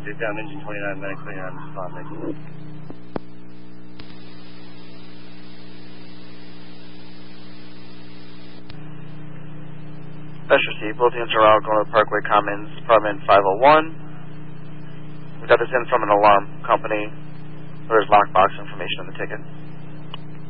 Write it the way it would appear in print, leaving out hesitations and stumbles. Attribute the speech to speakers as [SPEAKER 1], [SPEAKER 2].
[SPEAKER 1] Take down engine 29, medic 29, respond, thank you.
[SPEAKER 2] Best received. Both units are out going to Parkway Commons, Apartment 501. We got this in from an alarm company. There's lockbox information on the ticket.